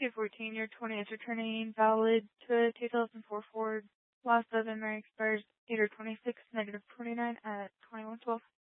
214, your 20 is returning valid to a 2004 Ford. Last of MRA expires 8/26, -29 at 2112.